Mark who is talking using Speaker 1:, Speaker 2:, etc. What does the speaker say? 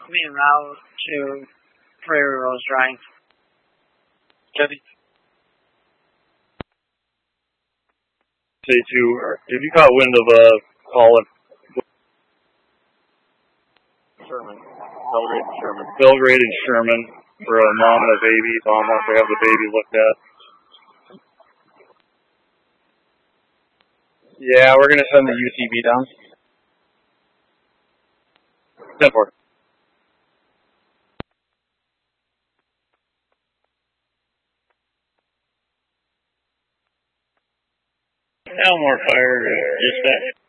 Speaker 1: me en route to Prairie Rose Drive.
Speaker 2: Kathy? Say to, if you caught wind of a call at Sherman, Belgrade and Sherman for a mom and a baby. Mom wants to have the baby looked at.
Speaker 3: Yeah, we're going to send the UTV down.
Speaker 2: 10-4.
Speaker 4: Elmore Fire, dispatch.